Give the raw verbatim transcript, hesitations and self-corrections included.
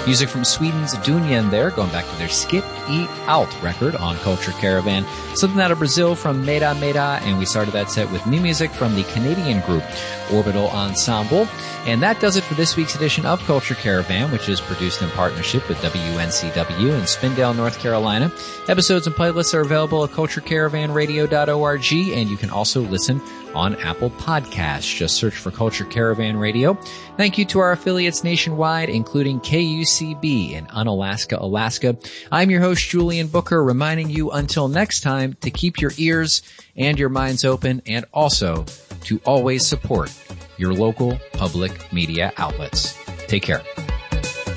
Music from Sweden's Dunyan there, going back to their Skip Eat Out record on Culture Caravan. Something out of Brazil from Meda Meda, and we started that set with new music from the Canadian group Orbital Ensemble. And that does it for this week's edition of Culture Caravan, which is produced in partnership with W N C W in Spindale, North Carolina. Episodes and playlists are available at culture caravan radio dot org, and you can also listen on Apple Podcasts. Just search for Culture Caravan Radio. Thank you to our affiliates nationwide, including K U C B in Unalaska, Alaska. I'm your host, Julian Booker, reminding you until next time to keep your ears and your minds open, and also to always support your local public media outlets. Take care.